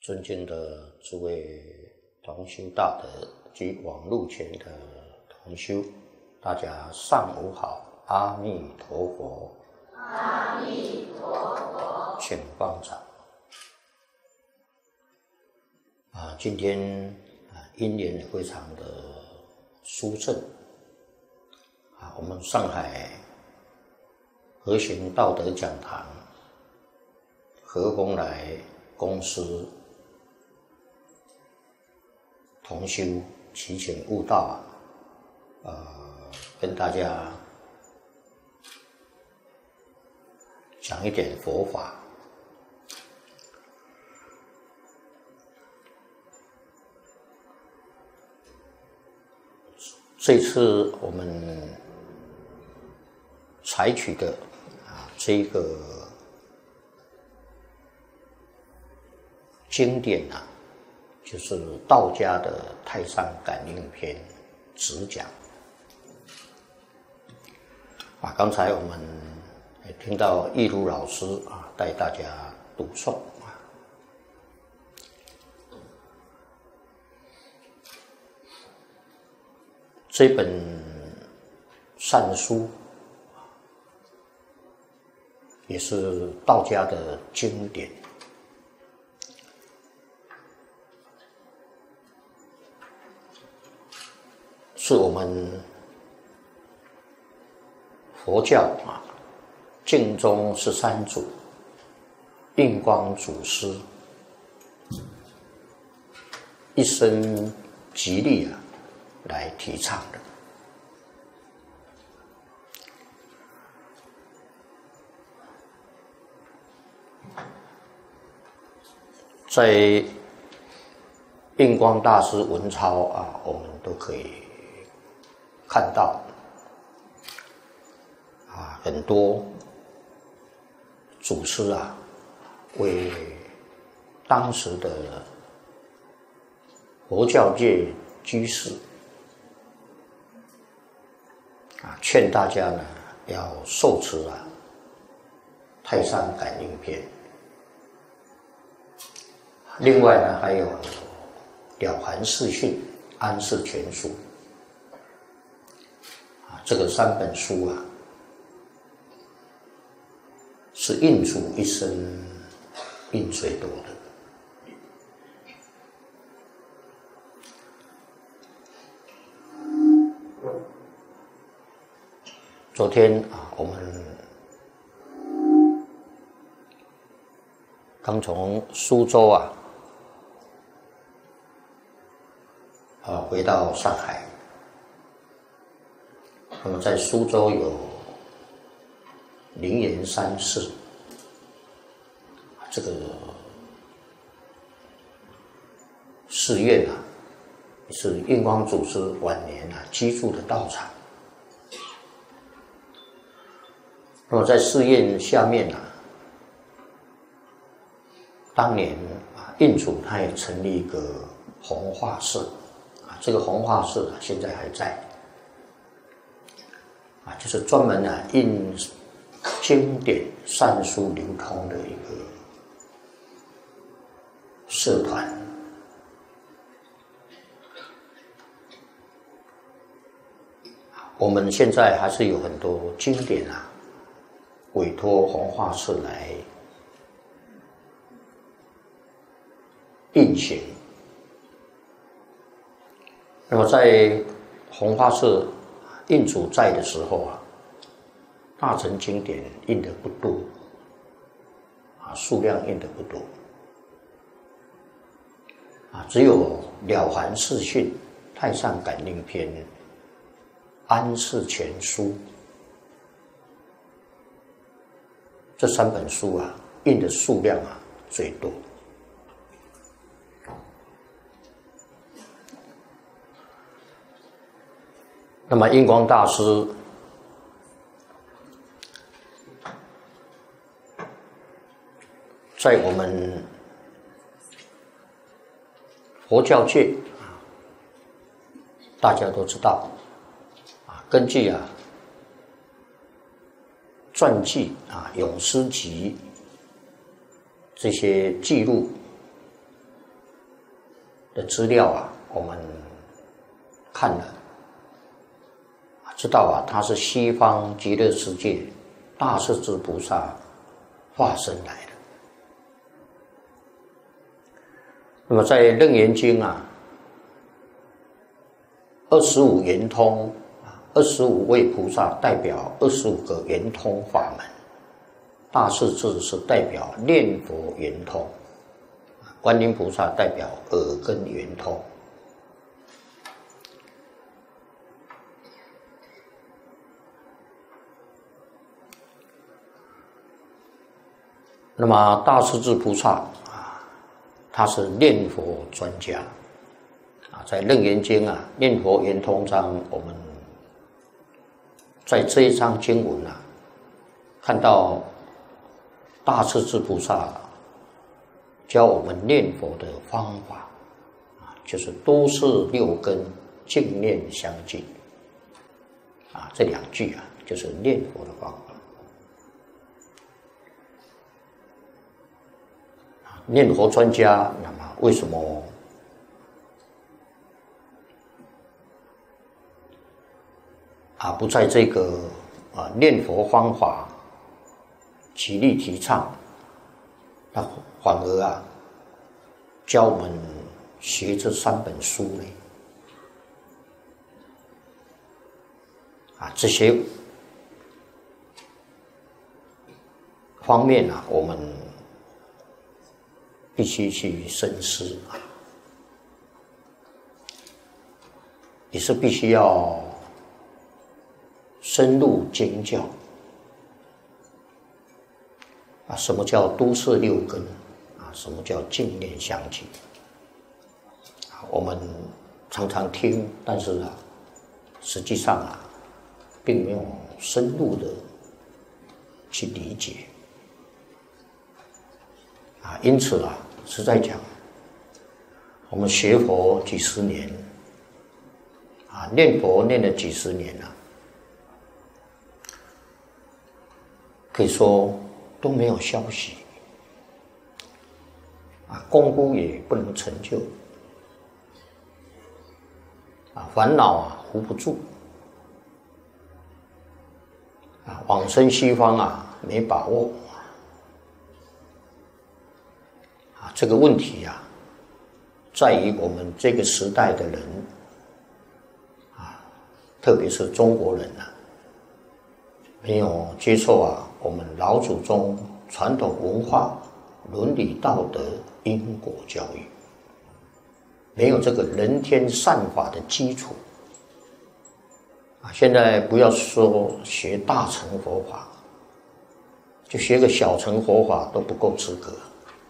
尊敬的诸位同修大德及网络前的同修，大家上午好，阿弥陀佛。 阿弥陀佛。 请放掌。今天因缘非常的殊胜。我们上海和行道德讲堂何风来公司同修祈请悟道跟大家讲一点佛法。这次我们采取的这个经典就是道家的《太上感应篇》直讲。刚才我们也听到义如老师带大家读诵。这本善书也是道家的经典，是我们佛教净宗13祖印光祖师一生极力来提倡的。在印光大师文钞我们都可以看到很多祖师为当时的佛教界居士劝大家要受持太上感应篇。另外还有了凡四训、安世全书这个3本书是印祖一生印最多的。昨天我们刚从苏州回到上海。那么在苏州有灵岩山寺，这个寺院是印光祖师晚年居住的道场。那么在寺院下面当年印祖他也成立一个弘化寺这个弘化寺现在还在就是专门印经典善书流通的一个社团。我们现在还是有很多经典委托弘化寺来印行。那么在弘化寺印祖在的时候大乘经典印的不多数量印的不多只有了凡四训、太上感应篇、安世全书这3本书印的数量最多。那么印光大师在我们佛教界大家都知道根据传记永诗集这些记录的资料啊，我们看了，知道啊，他是西方极乐世界大势至菩萨化身来的。那么在《楞严经》啊，25圆通，25位菩萨代表25个圆通法门，大势至是代表念佛圆通，观音菩萨代表耳根圆通。那么大势至菩萨啊，他是念佛专家啊，在《楞严经》啊，《念佛圆通章》，我们在这一章经文啊，看到大势至菩萨教我们念佛的方法啊，就是都是六根净念相继啊，这2句啊，就是念佛的方法。念佛专家，那么为什么不在这个念佛方法极力提倡，那反而教我们学这3本书呢？这些方面我们必须去深思也是必须要深入经教什么叫都摄六根什么叫净念相继我们常常听，但是实际上并没有深入的去理解因此实在讲，我们学佛几十年念佛念了几十年可以说都没有消息功夫也不能成就烦恼扶不住往生西方没把握这个问题在于我们这个时代的人特别是中国人没有接受我们老祖宗传统文化、伦理道德、因果教育，没有这个人天善法的基础现在不要说学大乘佛法，就学个小乘佛法都不够资格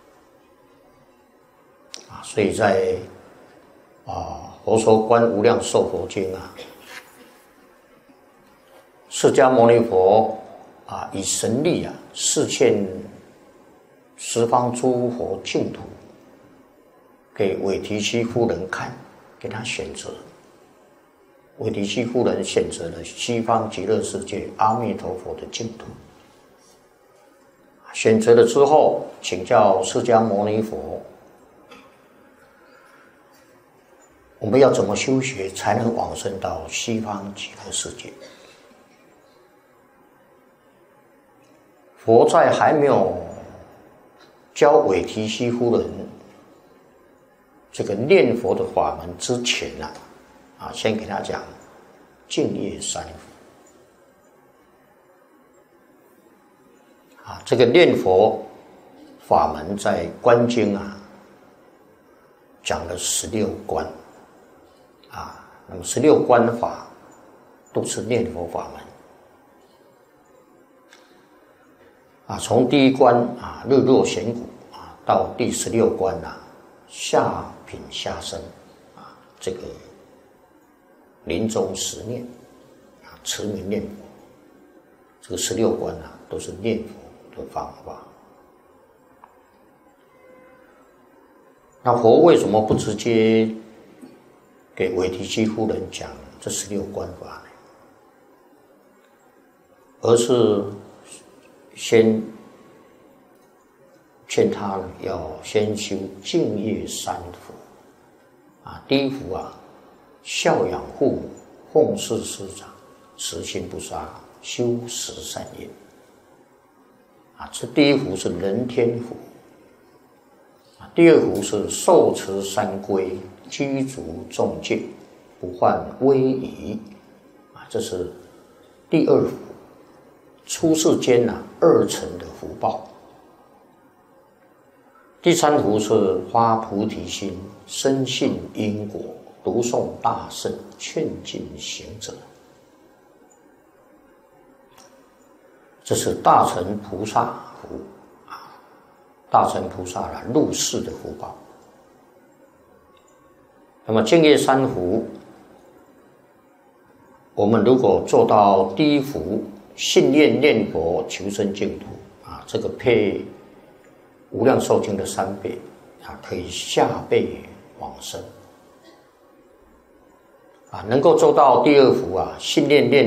所以在佛说观无量寿佛经释迦牟尼佛以神力示现十方诸佛净土给韦提希夫人看，给他选择。韦提希夫人选择了西方极乐世界阿弥陀佛的净土。选择了之后，请教释迦牟尼佛，我们要怎么修学才能往生到西方极乐世界？佛在还没有教韦提希夫人这个念佛的法门之前先给他讲净业三福这个念佛法门在观经讲了16观那么16观法都是念佛法门从第1关日落显骨到第16关下品下生这个临终十念持名念佛，这个16关都是念佛的方法。那佛为什么不直接给韦提希夫人讲这16关法呢？而是先劝他要先修净业三福第一幅孝养父母，奉事师长，慈心不杀，修十善业。这第一幅是人天福。第二幅是受持三规，居足众戒，不患威仪。这是第二幅，出世间二乘的福报。第三幅是发菩提心，深信因果，读诵大圣，劝进行者。这是大乘菩萨福，大乘菩萨入世的福报。那么净业三福，我们如果做到第一福，信念念佛求生净土这个配无量寿经的3倍可以下辈往生能够做到第二福信念念